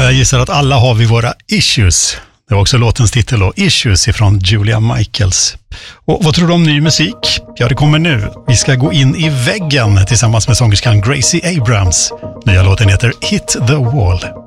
jag gissar att alla har vi våra issues. Det var också låtens titel då, Issues ifrån Julia Michaels. Och vad tror du om ny musik? Ja, det kommer nu. Vi ska gå in i väggen tillsammans med sångerskan Gracie Abrams. Nya låten heter Hit the Wall.